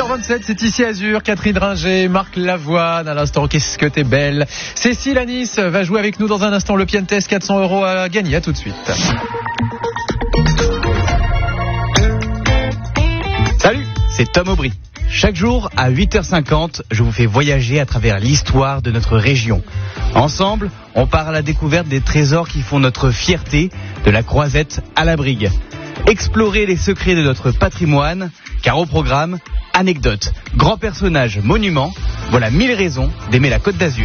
8h27, c'est ici Azur, Catherine Ringer, Marc Lavoine, à l'instant, qu'est-ce que t'es belle. Cécile à Nice va jouer avec nous dans un instant, le Pian Test, 400 € à gagner, à tout de suite. Salut, c'est Tom Aubry. Chaque jour, à 8h50, je vous fais voyager à travers l'histoire de notre région. Ensemble, on part à la découverte des trésors qui font notre fierté, de la Croisette à la Brigue. Explorer les secrets de notre patrimoine, car au programme, anecdotes, grands personnages, monuments, voilà 1000 raisons d'aimer la Côte d'Azur.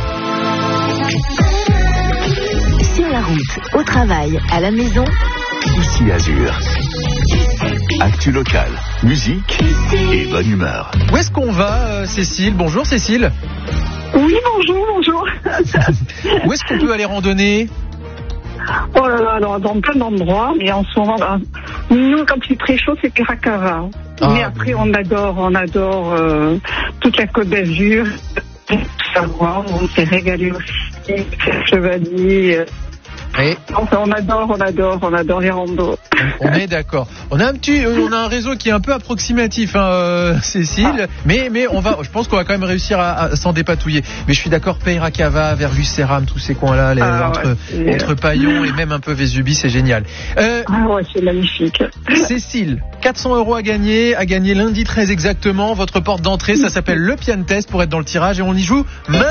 Sur la route, au travail, à la maison, Ici Azur. Actu local, musique et bonne humeur. Où est-ce qu'on va, Cécile? Bonjour Cécile. Oui, bonjour. Où est-ce qu'on peut aller randonner? Oh là là, alors, dans plein d'endroits, mais en ce moment, nous, quand il est très chaud, c'est Piracava. Mais après, on adore toute la Côte d'Azur, on s'est régalé aussi, Chevalier. Et Enfin, on adore les randos. on est d'accord. On a un réseau qui est un peu approximatif, Cécile, mais je pense qu'on va quand même réussir à s'en dépatouiller. Mais je suis d'accord, Piracava, vers Lucéram, tous ces coins-là, entre Paillon et même un peu Vésubie, c'est génial. C'est magnifique. Cécile, 400 € à gagner lundi très exactement. Votre porte d'entrée, ça s'appelle le Pian Test pour être dans le tirage et on y joue maintenant.